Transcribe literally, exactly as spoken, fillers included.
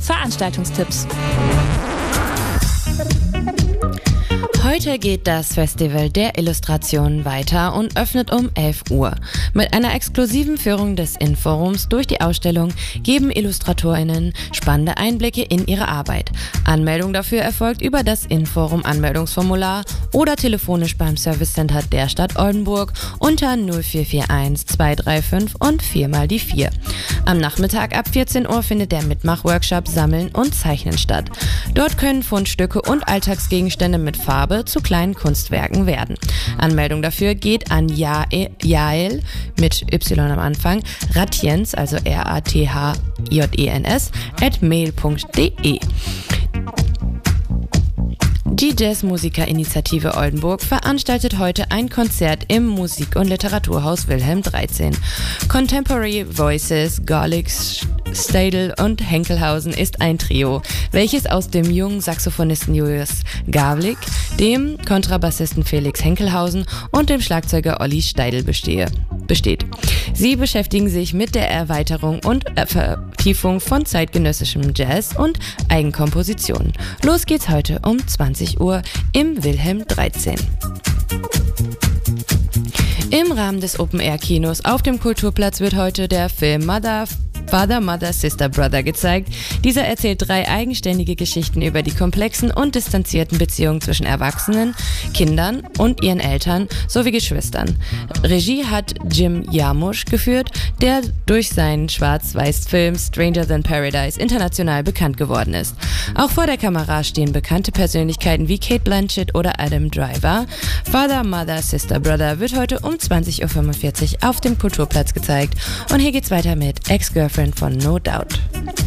Veranstaltungstipps. Heute geht das Festival der Illustration weiter und öffnet um elf Uhr. Mit einer exklusiven Führung des Inforums durch die Ausstellung geben IllustratorInnen spannende Einblicke in ihre Arbeit. Anmeldung dafür erfolgt über das Inforum-Anmeldungsformular oder telefonisch beim Service Center der Stadt Oldenburg unter null vier vier eins zwei drei fünf und vier mal die vier. Am Nachmittag ab vierzehn Uhr findet der Mitmach-Workshop Sammeln und Zeichnen statt. Dort können Fundstücke und Alltagsgegenstände mit Farbe zu kleinen Kunstwerken werden. Anmeldung dafür geht an Jael mit Y am Anfang, Ratjens, also R A T H J E N S, at mail punkt de. Die Jazzmusiker-Initiative Oldenburg veranstaltet heute ein Konzert im Musik- und Literaturhaus Wilhelm dreizehn. Contemporary Voices, Gorlitz, Stadl und Henkelhausen ist ein Trio, welches aus dem jungen Saxophonisten Julius Gawlik, dem Kontrabassisten Felix Henkelhausen und dem Schlagzeuger Olli Stadl bestehe, besteht. Sie beschäftigen sich mit der Erweiterung und Vertiefung von zeitgenössischem Jazz und Eigenkompositionen. Los geht's heute um zwanzig Uhr im Wilhelm dreizehn. Im Rahmen des Open-Air-Kinos auf dem Kulturplatz wird heute der Film Mother Father, Mother, Sister, Brother gezeigt. Dieser erzählt drei eigenständige Geschichten über die komplexen und distanzierten Beziehungen zwischen Erwachsenen, Kindern und ihren Eltern sowie Geschwistern. Regie hat Jim Jarmusch geführt, der durch seinen Schwarz-Weiß-Film Stranger Than Paradise international bekannt geworden ist. Auch vor der Kamera stehen bekannte Persönlichkeiten wie Cate Blanchett oder Adam Driver. Father, Mother, Sister, Brother wird heute um zwanzig Uhr fünfundvierzig auf dem Kulturplatz gezeigt. Und hier geht's weiter mit Ex-Girlfriend von No Doubt.